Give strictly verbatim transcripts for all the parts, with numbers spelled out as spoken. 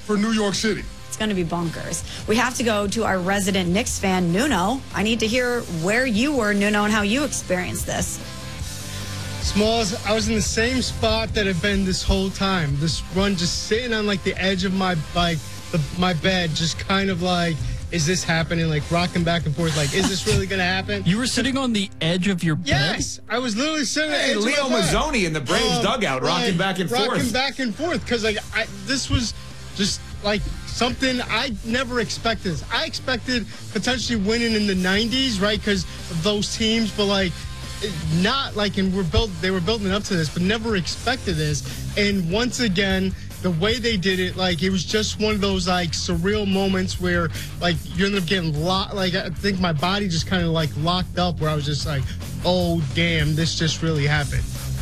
for New York City. It's going to be bonkers. We have to go to our resident Knicks fan, Nuno. I need to hear where you were, Nuno, and how you experienced this. Smalls, I was in the same spot that I've been this whole time. This run, just sitting on like the edge of my like the, my bed, just kind of like, is this happening? Like rocking back and forth. Like, is this really gonna happen? You were sitting on the edge of your bed? Yes, I was literally sitting. Hey, on the edge Leo of my bed. Mazzoni in the Braves Um, dugout, rocking like, back and forth. Rocking back and forth because like I, this was just like something I never expected. This. I expected potentially winning in the nineties, right? Because of those teams, but like. Not like, and we're built. They were building up to this, but never expected this. And once again, the way they did it, like it was just one of those like surreal moments where like you end up getting locked. Like I think my body just kind of like locked up, where I was just like, "Oh damn, this just really happened."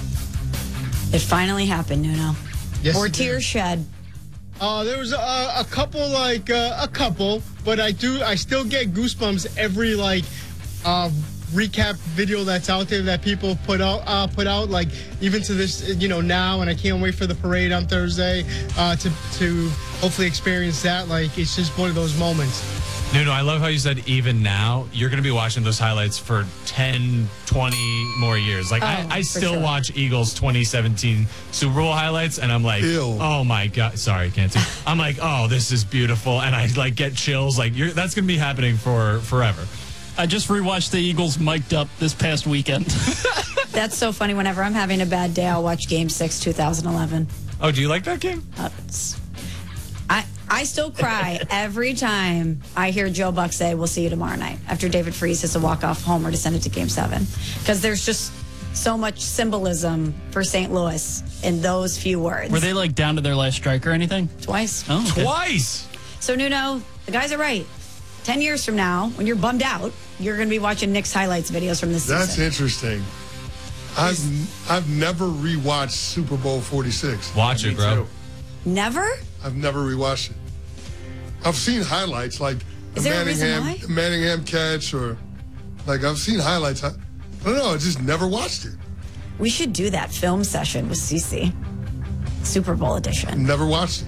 It finally happened, Nuno. Yes, or it tears did. shed. Uh, there was a, a couple, like uh, a couple, but I do. I still get goosebumps every like. Uh, recap video that's out there that people put out uh, put out like even to this you know now, and I can't wait for the parade on Thursday uh, to to hopefully experience that. Like it's just one of those moments. Nuno, I love how you said even now. You're going to be watching those highlights for ten, twenty more years. Like, Oh, I, I for still sure. watch Eagles twenty seventeen Super Bowl highlights, and I'm like, Ew. oh, my God. Sorry, can't see. I'm like, oh, this is beautiful. And I, like, get chills. Like, you're, that's going to be happening for forever. I just rewatched the Eagles mic'd up this past weekend. That's so funny. Whenever I'm having a bad day, I'll watch Game Six, two thousand eleven. Oh, do you like that game? Uh, it's- I I still cry every time I hear Joe Buck say, "We'll see you tomorrow night," after David Freese has a walk-off homer to send it to Game Seven, because there's just so much symbolism for Saint Louis in those few words. Were they like down to their last strike or anything? Twice. Oh, okay. Twice. So Nuno, the guys are right. Ten years from now, when you're bummed out, you're going to be watching Knicks highlights videos from this That's season. interesting. I've I've never rewatched Super Bowl forty-six. Watch it, bro. Never? I've never rewatched it. I've seen highlights like the Is there a reason Manningham, why? the Manningham catch, or like I've seen highlights. I, I don't know. I just never watched it. We should do that film session with Cece. Super Bowl edition. Never watched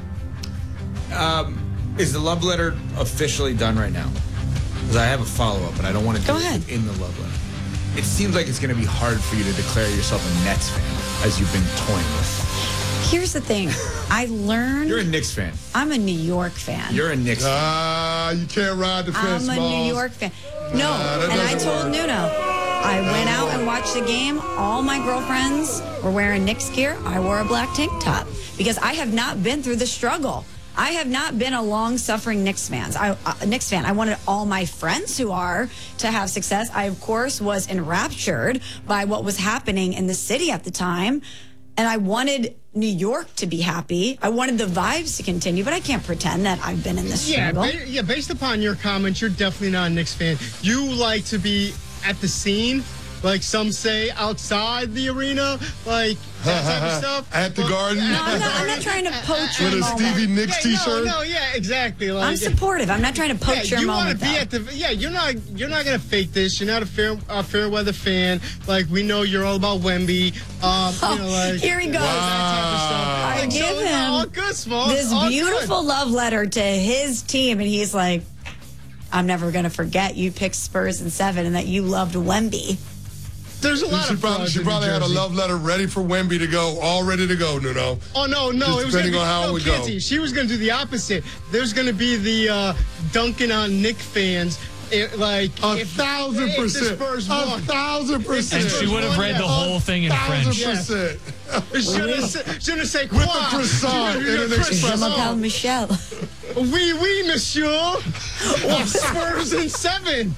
it. Um, is the love letter officially done right now? Because I have a follow-up, but I don't want to do Go it ahead. in the love letter. It seems like it's going to be hard for you to declare yourself a Nets fan, as you've been toying with. Here's the thing. I learned You're a Knicks fan. I'm a New York fan. You're a Knicks fan. Ah, you can't ride the fence, I'm a New Smalls. York fan. No, that and I doesn't told work. Nuno, I went out and watched the game. All my girlfriends were wearing Knicks gear. I wore a black tank top because I have not been through the struggle. I have not been a long-suffering Knicks fans. I, uh, Knicks fan. I wanted all my friends who are to have success. I, of course, was enraptured by what was happening in the city at the time. And I wanted New York to be happy. I wanted the vibes to continue, but I can't pretend that I've been in this Yeah, struggle. ba- yeah. Based upon your comments, you're definitely not a Knicks fan. You like to be at the scene, like some say, outside the arena, like that type of stuff. At the But- Garden? No, I'm not, I'm not trying to poach your With a moment. Stevie Nicks Yeah, t-shirt? No, no, yeah, exactly. Like, I'm supportive. I'm not trying to Yeah, poach your you want to moment. be though. at the yeah. You're not you're not gonna fake this. You're not a fair uh, fair weather fan. Like we know you're all about Wemby. Um, you know, like Here he goes. that type of stuff. I Like, give so, him all good, Smalls. this all beautiful good. love letter to his team, and he's like, "I'm never going to forget you picked Spurs in seven, and that you loved Wemby." There's a lot She of probably, frauds she in New probably had a Jersey. love letter ready for Wemby to go, all ready to go, Nuno. Oh no, no! Just it was depending gonna be, on how no, it would go. Kinsey, she was going to do the opposite. There's going to be the uh, dunking on Knick fans. It, like A if- thousand if the percent. Spurs A won. thousand percent. And she would have read the whole thing in thousand French. percent. Should have should have said With quoi? the croissant in an Je espresso. m'appelle Michelle. Oui, oui, monsieur. Or Spurs in seven.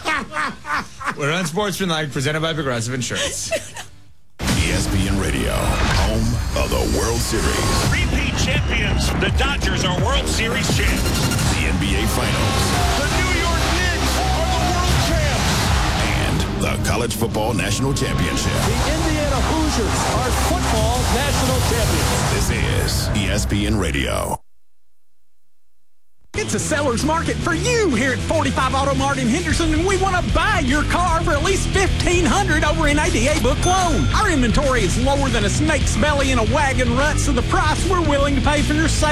We're on Sportsmanlike, presented by Progressive Insurance. E S P N Radio, home of the World Series. Repeat champions. The Dodgers are World Series champs. The N B A Finals. The New York Knicks are the world champs. And the College Football National Championship. The Indiana Hoosiers are football national champions. This is E S P N Radio. It's a seller's market for you here at forty-five Auto Mart in Henderson, and we want to buy your car for at least fifteen hundred dollars over an A D A book loan. Our inventory is lower than a snake's belly in a wagon rut, so the price we're willing to pay for your sale